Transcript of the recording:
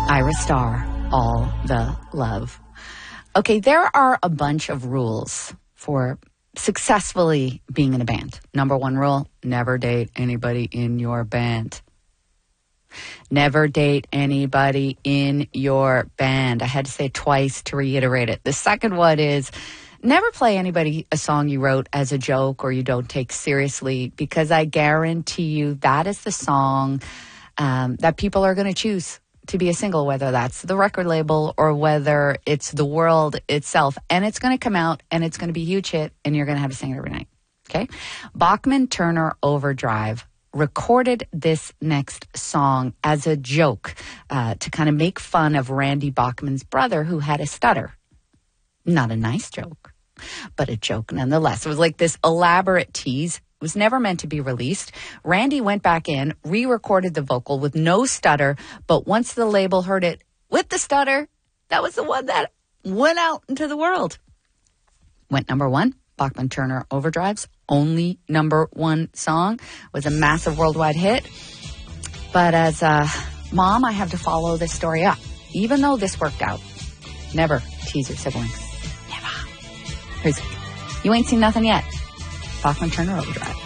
Ira Starr, All the Love. Okay, there are a bunch of rules for successfully being in a band. Number one rule, never date anybody in your band. Never date anybody in your band. I had to say it twice to reiterate it. The second one is never play anybody a song you wrote as a joke or you don't take seriously, because I guarantee you that is the song that people are going to choose to be a single, whether that's the record label or whether it's the world itself. And it's going to come out and it's going to be a huge hit and you're going to have to sing it every night. Okay? Bachman Turner Overdrive recorded this next song as a joke to kind of make fun of Randy Bachman's brother who had a stutter. Not a nice joke, but a joke nonetheless. It was like this elaborate tease. It was never meant to be released. Randy went back in, re-recorded the vocal with no stutter, but once the label heard it with the stutter, that was the one that went out into the world. Went number one. Bachman Turner Overdrive's only number one song was a massive worldwide hit. But as a mom, I have to follow this story up. Even though this worked out, never tease your siblings. Never. You ain't seen nothing yet. Bachman Turner Overdrive.